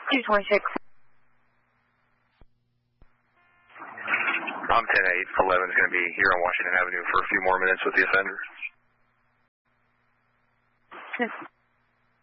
226. I'm 10-8. 11 is going to be here on Washington Avenue for a few more minutes with the offender. Yes.